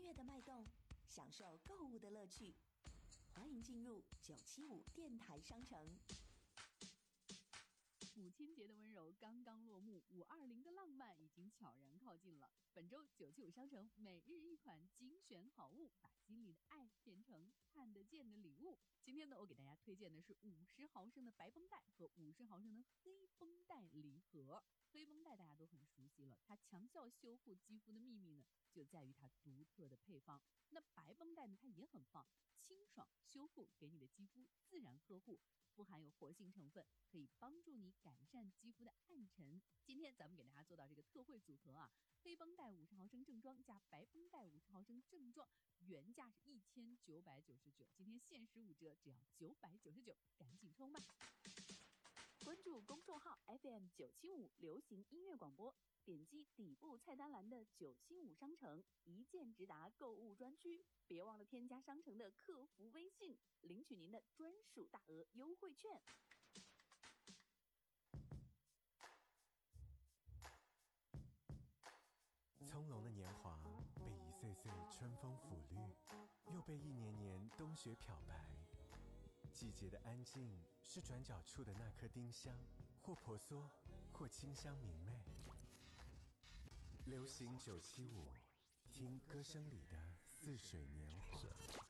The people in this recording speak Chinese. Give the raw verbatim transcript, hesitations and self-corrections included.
乐的脉动，享受购物的乐趣。欢迎进入九七五电台商城。 母亲节的温柔刚刚落幕，五二零的浪漫已经悄然靠近了。本周九七五商城每日一款精选好物，把心里的爱变成看得见的礼物。今天呢，我给大家推荐的是五十毫升的白绷带和五十毫升的黑绷带礼盒。黑绷带大家都很熟悉了，它强效修复肌肤的秘密呢，就在于它独特的配方。那白绷带呢，它也很棒，清爽修复，给你的肌肤自然呵护，富含有活性成分，可以帮助你改善肌肤的暗沉。今天咱们给大家做到这个特惠组合啊，黑绷带五十毫升正装加白绷带五十毫升正装，原价是一千九百九十九，今天限时五折，只要九百九十九，赶紧冲吧！关注公众号 F M 九七五流行音乐广播，点击底部菜单栏的九七五商城一键直达购物专区，别忘了添加商城的客服微信，领取您的专属大额优惠券。 葱茏的年华被一岁岁春风抚绿，又被一年年冬雪漂白。季节的安静是转角处的那颗丁香，或婆娑，或清香明媚。流行九七五，听歌声里的似水年华。